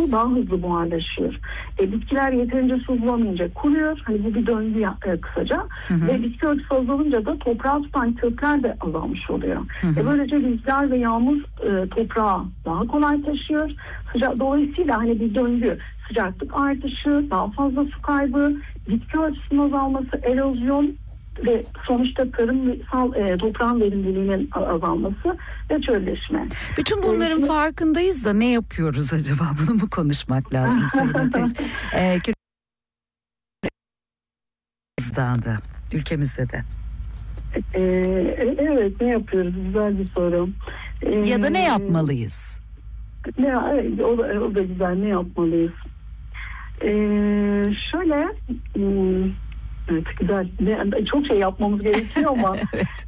su daha hızlı buharlaşıyor. Bitkiler yeterince su bulamayınca kuruyor. Hani bu bir döngü kısaca. Ve bitki örtüsü azalınca da toprağı tutan kökler de azalmış oluyor. Böylece rüzgar ve yağmur toprağı daha kolay taşıyor. Dolayısıyla hani bir döngü. Sıcaklık artışı, daha fazla su kaybı, bitki örtüsünün azalması, erozyon ve sonuçta tarımsal toprağın verimliliğinin azalması ve çölleşme. Bütün bunların farkındayız da ne yapıyoruz acaba? Bunu mu konuşmak lazım Sayın Ateş? Ülkemizde de. Evet, ne yapıyoruz? Güzel bir soru. Ya da ne yapmalıyız? O da güzel. Ne yapmalıyız? Şöyle... Evet, güzel. Çok şey yapmamız gerekiyor ama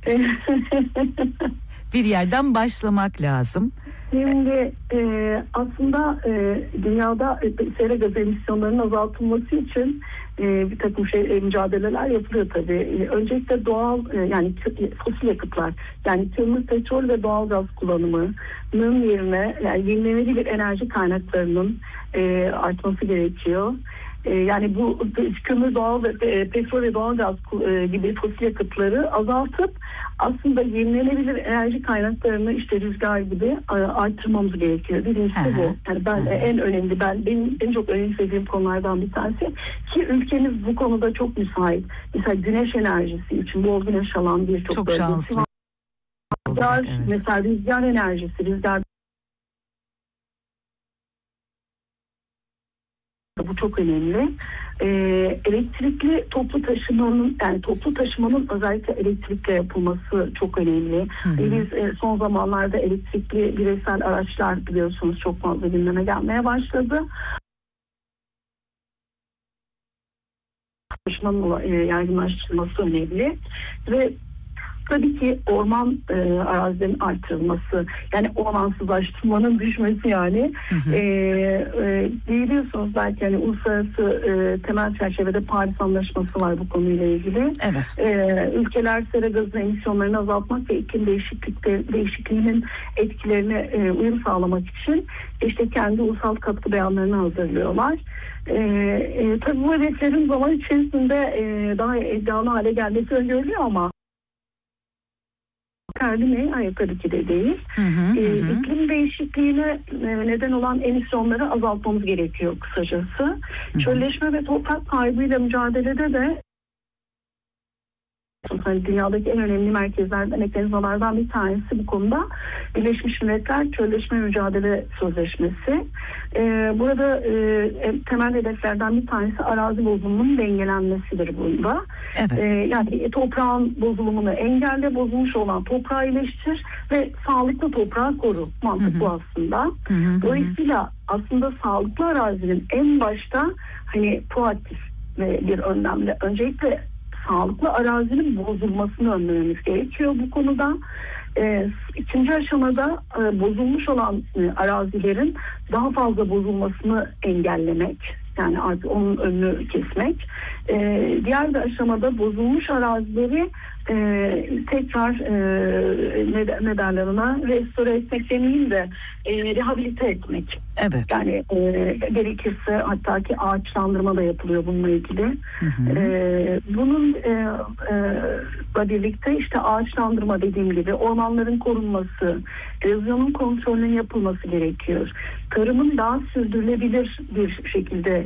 bir yerden başlamak lazım. Şimdi aslında dünyada sera gazı emisyonlarının azaltılması için bir takım mücadeleler yapılıyor tabii. Öncelikle doğal yani fosil yakıtlar, yani kömür, petrol ve doğal gaz kullanımının yerine yani yenilenebilir enerji kaynaklarının artması gerekiyor. Yani bu kömür, doğal ve petrol ve doğal gaz gibi fosil yakıtları azaltıp aslında yenilenebilir enerji kaynaklarını işte rüzgar gibi arttırmamız gerekiyor. Birincisi bu. Yani benim en çok önemsediğim konulardan bir tanesi ki ülkemiz bu konuda çok müsait. Mesela güneş enerjisi için bol güneş alan birçok çok bölgesi şanslı. var. Evet. Mesela rüzgar enerjisi, bu çok önemli. Elektrikli toplu taşımanın özellikle elektrikle yapılması çok önemli. Biz son zamanlarda elektrikli bireysel araçlar biliyorsunuz çok fazla gündeme gelmeye başladı. Taşımanın yaygınlaştırılması önemli ve tabii ki orman arazilerin artırılması, yani ormansızlaştırmanın düşmesi yani. Biliyorsunuz belki hani uluslararası temel çerçevede Paris Anlaşması var bu konuyla ilgili. Evet. Ülkeler sera gazı emisyonlarını azaltmak ve iklim değişikliğinin etkilerine uyum sağlamak için işte kendi ulusal katkı beyanlarını hazırlıyorlar. Tabii bu hedeflerin zaman içerisinde daha iddialı hale gelmesi öngörülüyor ama hayır tabii ki de değil. İklim değişikliğine neden olan emisyonları azaltmamız gerekiyor kısacası. Çölleşme ve toprak kaybıyla mücadelede de dünyadaki en önemli mekanizmalardan bir tanesi bu konuda Birleşmiş Milletler Çölleşme Mücadele Sözleşmesi. Burada temel hedeflerden bir tanesi arazi bozulumunun dengelenmesidir bunda. Evet. Yani toprağın bozulumunu engelle, bozulmuş olan toprağı iyileştir ve sağlıklı toprağı koru. Mantık bu aslında. Dolayısıyla aslında sağlıklı arazinin en başta hani proaktif bir önlemle öncelikle sağlıklı arazinin bozulmasını önlememiz gerekiyor bu konuda. İkinci aşamada bozulmuş olan arazilerin daha fazla bozulmasını engellemek, yani artık onun önünü kesmek. Diğer bir aşamada bozulmuş arazileri tekrar ne derler ona, restore etmek demeyeyim de rehabilite etmek. Evet. Yani gerekirse hatta ki ağaçlandırma da yapılıyor bununla ilgili. Bununla birlikte işte ağaçlandırma dediğim gibi ormanların korunması, erozyonun kontrolünün yapılması gerekiyor. Tarımın daha sürdürülebilir bir şekilde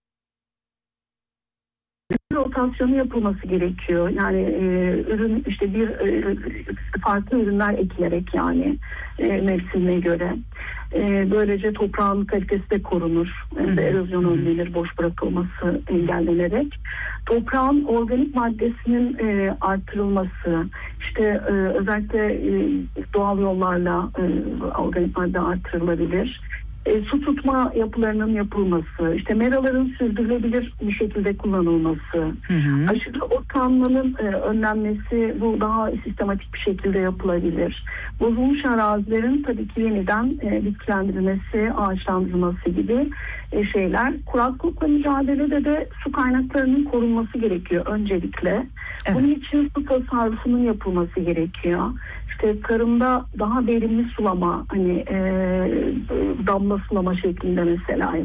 rotasyonu yapılması gerekiyor. Yani ürün işte farklı ürünler ekilerek yani mevsimine göre. Böylece toprağın kalitesi de korunur. Erozyon önlenir, boş bırakılması engellenerek. Toprağın organik maddesinin artırılması, işte özellikle doğal yollarla organik madde artırılabilir. Su tutma yapılarının yapılması, işte meraların sürdürülebilir bir şekilde kullanılması, aşırı otlanmanın önlenmesi, bu daha sistematik bir şekilde yapılabilir. Bozulmuş arazilerin tabii ki yeniden bitkilendirilmesi, ağaçlandırılması gibi şeyler. Kuraklıkla mücadelede de su kaynaklarının korunması gerekiyor öncelikle. Evet. Bunun için su tasarrufunun yapılması gerekiyor. İşte tarımda daha verimli sulama, hani damla sulama şeklinde mesela